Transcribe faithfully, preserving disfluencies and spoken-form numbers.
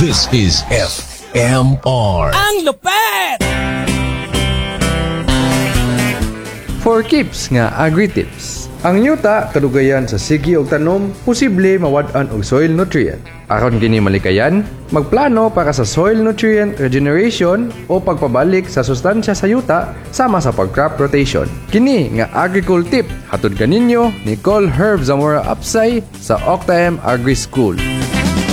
This is F M R. Ang lupet! For keeps nga agri-tips. Ang yuta kadugayan sa sigi og tanom posible mawad-an og soil nutrient. Aron kini malikayan, magplano para sa soil nutrient regeneration o pagpabalik sa sustansya sa yuta sama sa pag-crop rotation. Kini nga agricul tip hatod kaninyo ni Col Herb Zamora Apsay sa Octaem Agri School.